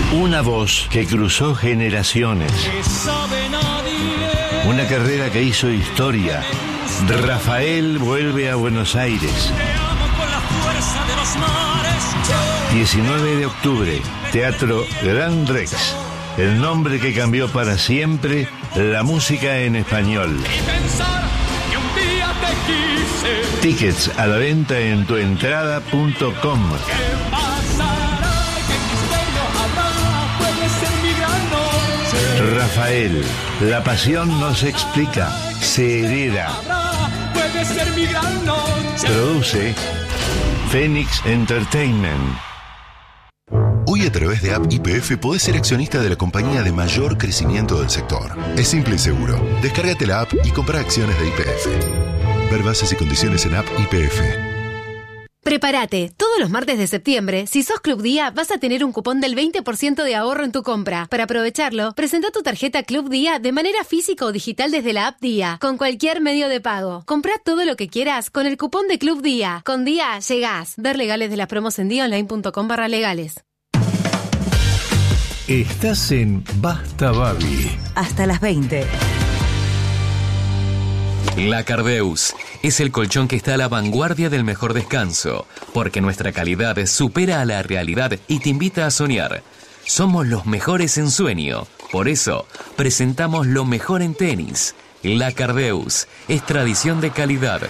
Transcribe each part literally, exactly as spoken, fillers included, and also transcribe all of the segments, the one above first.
Una voz que cruzó generaciones. Una carrera que hizo historia. Rafael vuelve a Buenos Aires. diecinueve de octubre, Teatro Gran Rex. El nombre que cambió para siempre la música en español. Tickets a la venta en tuentrada punto com. Rafael, la pasión no se explica, se hereda. Produce Phoenix Entertainment. Hoy a través de App Y P F podés ser accionista de la compañía de mayor crecimiento del sector. Es simple y seguro. Descárgate la app y compra acciones de Y P F. Ver bases y condiciones en App Y P F. Prepárate, todos los martes de septiembre, si sos Club Día, vas a tener un cupón del veinte por ciento de ahorro en tu compra. Para aprovecharlo, presenta tu tarjeta Club Día de manera física o digital desde la app Día, con cualquier medio de pago. Comprá todo lo que quieras con el cupón de Club Día. Con Día llegás. Ver legales de las promos en diaonline.com barra legales. Estás en Basta Babi. Hasta las veinte. La Cardeus es el colchón que está a la vanguardia del mejor descanso, porque nuestra calidad supera a la realidad y te invita a soñar. Somos los mejores en sueño, por eso presentamos lo mejor en tenis. La Cardeus es tradición de calidad.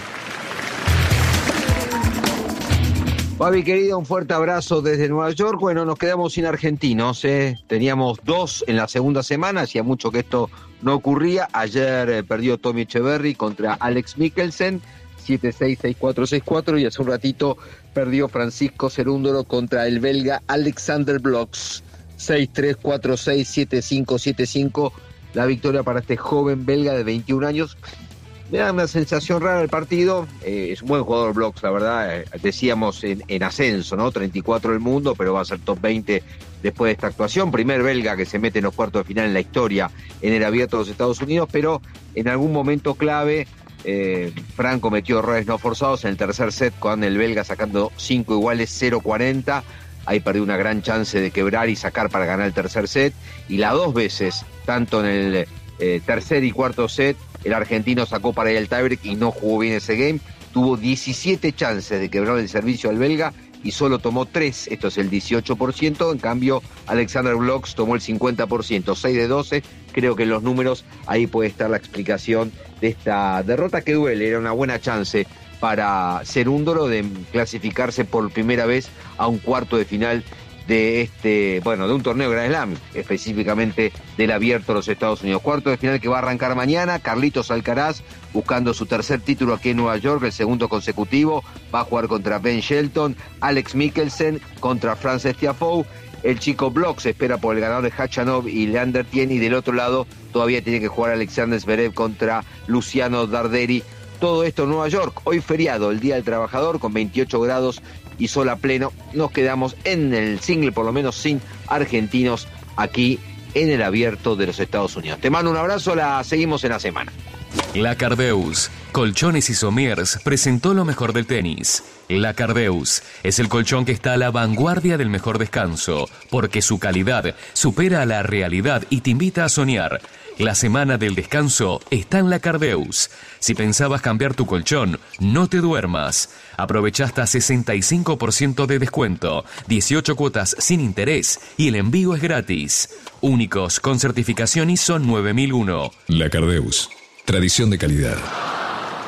Babi, querido, un fuerte abrazo desde Nueva York. Bueno, nos quedamos sin argentinos, ¿eh? Teníamos dos en la segunda semana, hacía mucho que esto no ocurría. Ayer eh, perdió Tommy Echeverry contra Alex Mikkelsen, siete seis, seis cuatro, seis cuatro, y hace un ratito perdió Francisco Cerúndolo contra el belga Alexander Bloks, seis tres, cuatro seis, siete cinco, siete cinco. La victoria para este joven belga de veintiún años. Me da una sensación rara el partido. Eh, es un buen jugador Bloks, la verdad. Eh, decíamos en, en ascenso, ¿no? treinta y cuatro del mundo, pero va a ser top veinte después de esta actuación. Primer belga que se mete en los cuartos de final en la historia en el Abierto de los Estados Unidos, pero en algún momento clave, eh, Frank cometió errores no forzados en el tercer set con el belga sacando cinco iguales, cero cuarenta. Ahí perdió una gran chance de quebrar y sacar para ganar el tercer set. Y las dos veces, tanto en el eh, tercer y cuarto set, el argentino sacó para él el tiebreak y no jugó bien ese game. Tuvo diecisiete chances de quebrar el servicio al belga y solo tomó tres, esto es el dieciocho por ciento. En cambio, Alexander Bloks tomó el cincuenta por ciento, seis de doce. Creo que en los números ahí puede estar la explicación de esta derrota que duele. Era una buena chance para Cerúndolo de clasificarse por primera vez a un cuarto de final de este, bueno, de un torneo Grand Slam, específicamente del Abierto de los Estados Unidos. Cuarto de final que va a arrancar mañana. Carlitos Alcaraz buscando su tercer título aquí en Nueva York, el segundo consecutivo. Va a jugar contra Ben Shelton. Alex Mikkelsen contra Frances Tiafoe. El chico Bloks espera por el ganador de Khachanov y Leander Tierney. Y del otro lado todavía tiene que jugar Alexander Zverev contra Luciano Darderi. Todo esto en Nueva York. Hoy feriado, el Día del Trabajador, con veintiocho grados y sol a pleno. Nos quedamos en el single, por lo menos sin argentinos, aquí en el Abierto de los Estados Unidos. Te mando un abrazo, la seguimos en la semana. La Cardeus, Colchones y Somiers, presentó lo mejor del tenis. La Cardeus es el colchón que está a la vanguardia del mejor descanso, porque su calidad supera a la realidad y te invita a soñar. La semana del descanso está en La Cardeus. Si pensabas cambiar tu colchón, no te duermas. Aprovecha hasta sesenta y cinco por ciento de descuento, dieciocho cuotas sin interés y el envío es gratis. Únicos con certificación I S O nueve mil uno. La Cardeus, tradición de calidad.